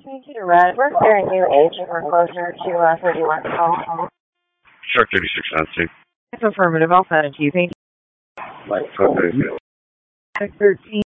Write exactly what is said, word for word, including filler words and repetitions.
Thank you to Red. We're clearing you agent for closure to uh, thirty-one call. Shark thirty-six on scene. It's affirmative. I'll send it to you. Thank you. Like, okay. six thirteen.